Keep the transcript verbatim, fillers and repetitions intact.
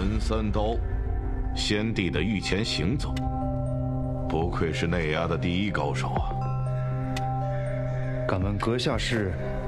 神三刀，先帝的御前行走，不愧是内衙的第一高手啊！ 敢问阁下是？